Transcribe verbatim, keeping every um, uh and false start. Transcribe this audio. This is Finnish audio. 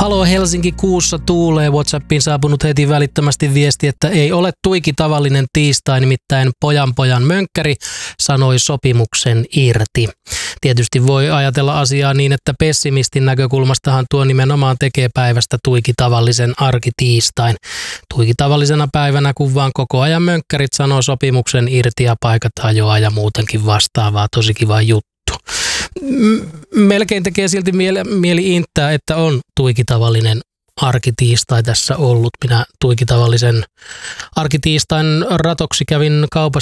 Halo Helsinki, kuussa tuulee. WhatsAppiin saapunut heti välittömästi viesti, että ei ole tuiki tavallinen tiistai, nimittäin pojan pojan mönkkäri sanoi sopimuksen irti. Tietysti voi ajatella asiaa niin, että pessimistin näkökulmastahan tuo nimenomaan tekee päivästä tuiki tavallisen arkitiistain. Tuiki tavallisena päivänä, kun vaan koko ajan mönkkärit sanoo sopimuksen irti ja paikat hajoaa ja muutenkin vastaavaa. Tosi kiva juttu. Melkein tekee silti mieli, mieli inttää, että on tuikitavallinen arkitiistai tässä ollut. Minä tuikitavallisen arkitiistain ratoksi kävin kaupassa